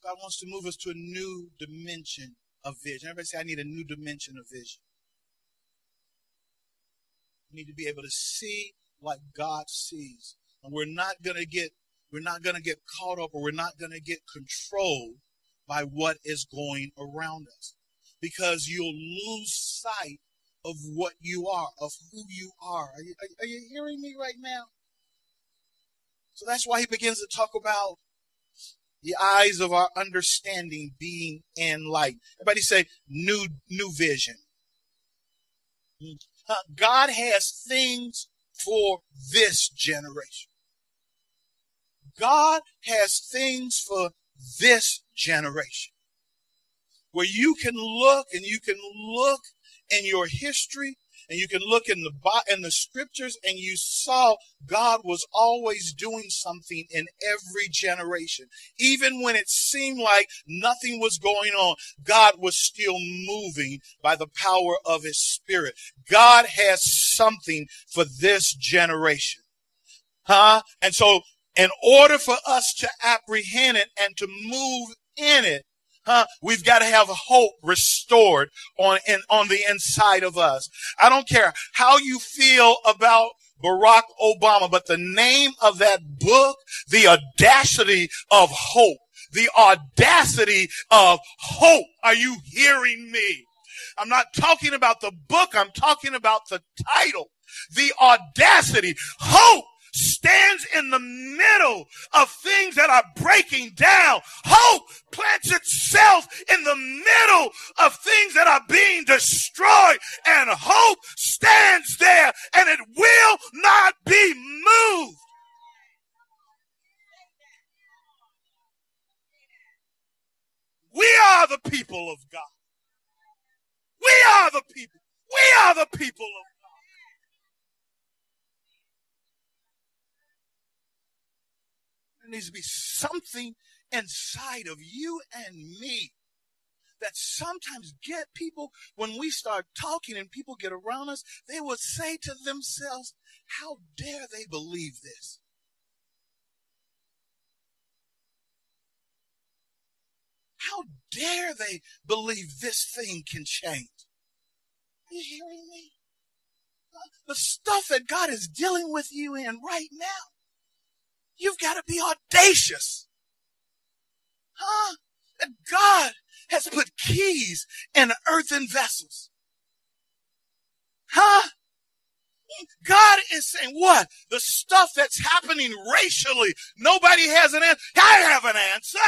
God wants to move us to a new dimension of vision. Everybody say, I need a new dimension of vision. We need to be able to see like God sees. And we're not going to get caught up, or we're not going to get controlled by what is going around us. Because you'll lose sight of what you are, of who you are. Are you hearing me right now? So that's why he begins to talk about the eyes of our understanding being enlightened. Everybody say, new vision. God has things for this generation. God has things for this generation. Where you can look and you can look in your history, and you can look in the scriptures, and you saw God was always doing something in every generation. Even when it seemed like nothing was going on, God was still moving by the power of his Spirit. God has something for this generation. And so in order for us to apprehend it and to move in it, we've got to have hope restored on the inside of us. I don't care how you feel about Barack Obama, but the name of that book, The Audacity of Hope. The Audacity of Hope. Are you hearing me? I'm not talking about the book. I'm talking about the title. The Audacity. Hope stands in the middle of things that are breaking down. Hope plants itself in the middle of things that are being destroyed. And hope stands there, and it will not be moved. We are the people of God. We are the people. We are the people of God. There needs to be something inside of you and me that sometimes get people, when we start talking and people get around us, they will say to themselves, how dare they believe this? How dare they believe this thing can change? Are you hearing me? The stuff that God is dealing with you in right now, you've got to be audacious. That God has put keys in earthen vessels. God is saying, what? The stuff that's happening racially, nobody has an answer. I have an answer.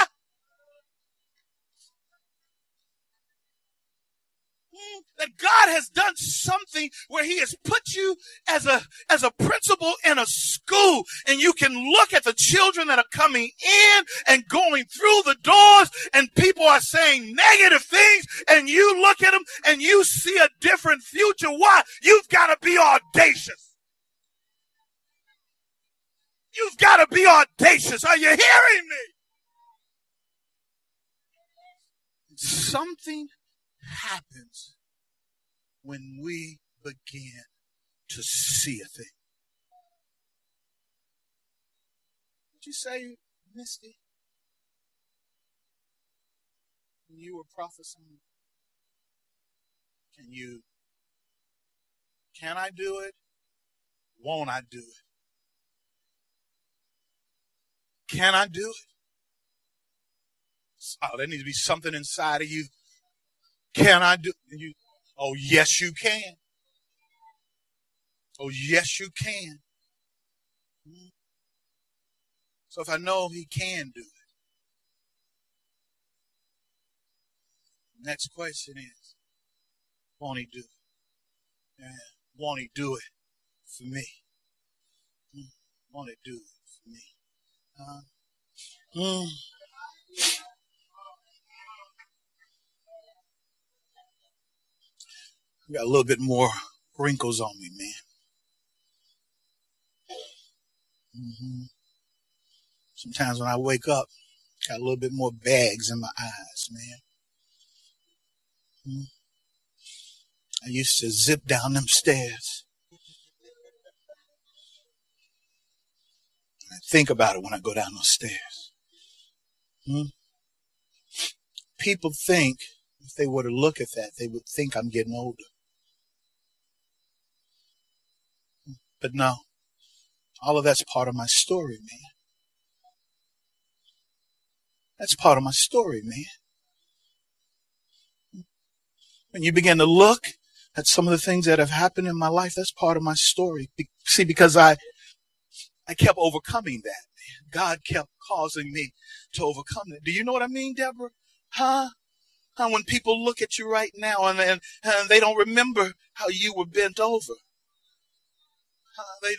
That God has done something where he has put you as a principal in a school, and you can look at the children that are coming in and going through the doors, and people are saying negative things, and you look at them and you see a different future. Why? You've got to be audacious. You've got to be audacious. Are you hearing me? Something happens when we begin to see a thing. Did you say, Misty, when you were prophesying, can I do it? Won't I do it? Can I do it? Oh, there needs to be something inside of you. Can I do it? Oh, yes, you can. Oh, yes, you can. So if I know he can do it, next question is, won't he do it? Yeah. Won't he do it for me? Won't he do it for me? I got a little bit more wrinkles on me, man. Sometimes when I wake up, got a little bit more bags in my eyes, man. I used to zip down them stairs. I think about it when I go down those stairs. People think if they were to look at that, they would think I'm getting older. But no, all of that's part of my story, man. That's part of my story, man. When you begin to look at some of the things that have happened in my life, that's part of my story. See, because I kept overcoming that. God kept causing me to overcome that. Do you know what I mean, Deborah? Huh? When people look at you right now and they don't remember how you were bent over. They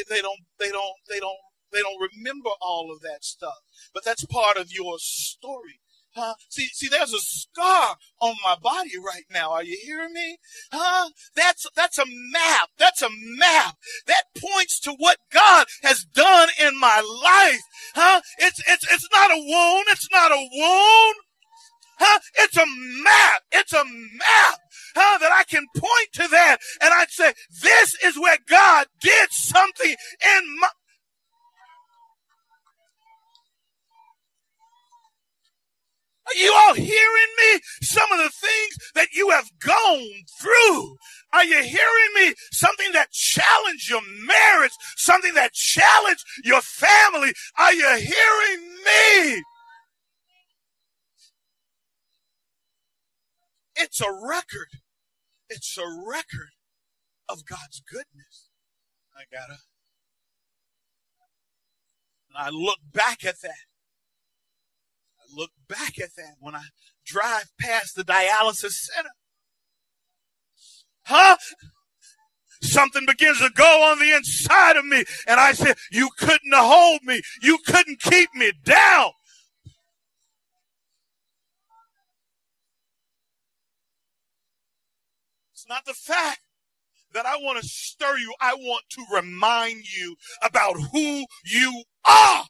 don't remember all of that stuff. But that's part of your story. See, there's a scar on my body right now. Are you hearing me? That's a map. That's a map that points to what God has done in my life. It's not a wound. It's not a wound. It's a map. It's a map. That I can point to that and I'd say, this is where God did something in my... Are you all hearing me? Some of the things that you have gone through. Are you hearing me? Something that challenged your marriage. Something that challenged your family. Are you hearing me? It's a record. It's a record of God's goodness. I look back at that. Look back at that when I drive past the dialysis center. Something begins to go on the inside of me. And I said, you couldn't hold me. You couldn't keep me down. It's not the fact that I want to stir you. I want to remind you about who you are.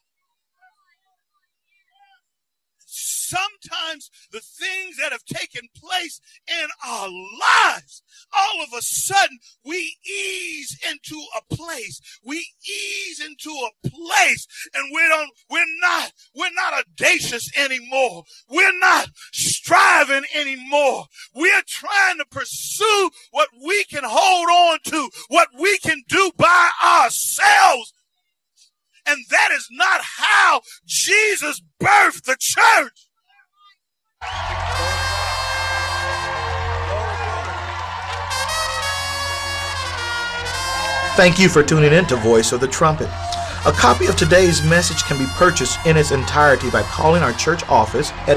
Sometimes the things that have taken place in our lives, all of a sudden we ease into a place. We ease into a place and we're not audacious anymore. We're not striving anymore. We're trying to pursue what we can hold on to, what we can do by ourselves. And that is not how Jesus birthed the church. Thank you for tuning in to Voice of the Trumpet. A copy of today's message can be purchased in its entirety by calling our church office at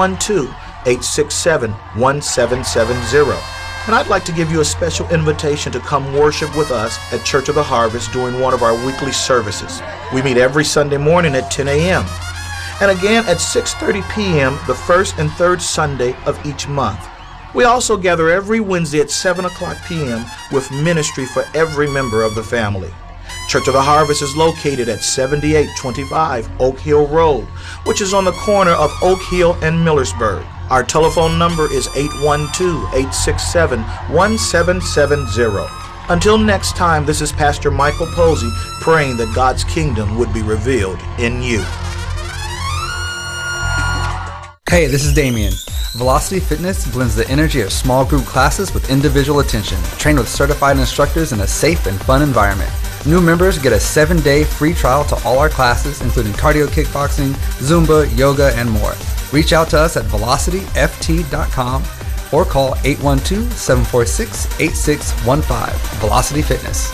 812-867-1770. And I'd like to give you a special invitation to come worship with us at Church of the Harvest during one of our weekly services. We meet every Sunday morning at 10 a.m. and again at 6:30 p.m. the first and third Sunday of each month. We also gather every Wednesday at 7 o'clock p.m. with ministry for every member of the family. Church of the Harvest is located at 7825 Oak Hill Road, which is on the corner of Oak Hill and Millersburg. Our telephone number is 812-867-1770. Until next time, this is Pastor Michael Posey praying that God's kingdom would be revealed in you. Hey, this is Damien. Velocity Fitness blends the energy of small group classes with individual attention, trained with certified instructors in a safe and fun environment. New members get a 7-day free trial to all our classes, including cardio kickboxing, Zumba, yoga, and more. Reach out to us at velocityft.com or call 812-746-8615. Velocity Fitness.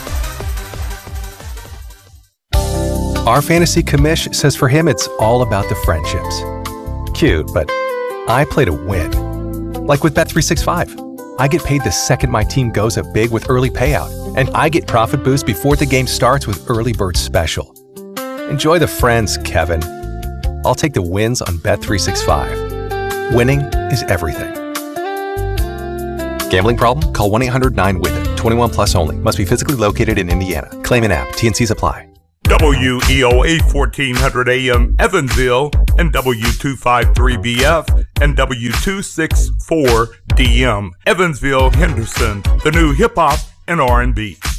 Our fantasy commish says for him it's all about the friendships. Cute, but I play to win. Like with Bet365. I get paid the second my team goes up big with early payout, and I get profit boost before the game starts with Early Bird Special. Enjoy the friends, Kevin. I'll take the wins on Bet365. Winning is everything. Gambling problem? Call 1-800-9-WITH-IT. 21 plus only. Must be physically located in Indiana. Claim an app. TNCs apply. WEOA 1400 AM Evansville and W253BF and W264DM Evansville Henderson, the new hip hop and R&B.